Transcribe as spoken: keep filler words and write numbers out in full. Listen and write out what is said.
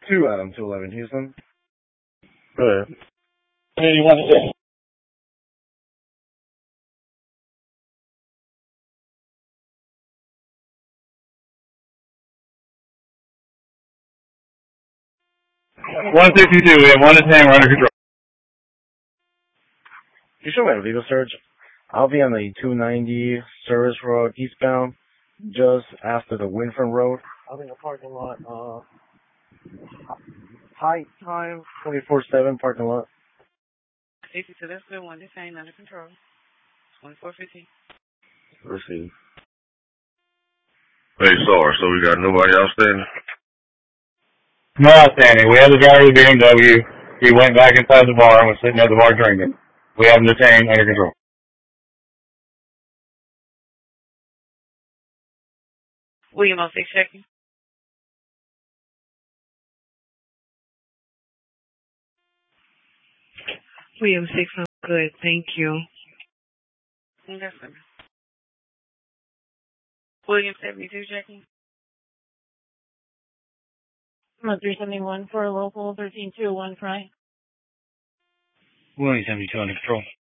Two Adam, two eleven, Houston. Go ahead. Hey, you want to say? one sixty-two, we have one to ten, we're under control. You should have a vehicle search. I'll be on the two ninety Service Road eastbound, just after the Winford Road. I'll be in the parking lot, uh, high time, twenty-four seven parking lot. fifty-two, that's good one. This ain't under control. twenty-four fifteen. Receive. Hey, sorry, so we got nobody outstanding? No outstanding. We had the driver of the B M W. He went back inside the bar and was sitting at the bar drinking. We have him detained under control. William oh six checking. William six, I'm good. Thank you. Yes, sir. William seventy-two checking. three seventy-one for local thirteen two one, right? William seventy-two under control.